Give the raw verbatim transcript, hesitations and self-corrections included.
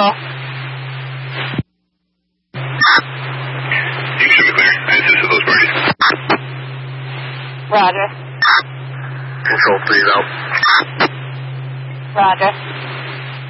Control. You should be clear. I assisted those parties. Roger. Control three's out. Roger.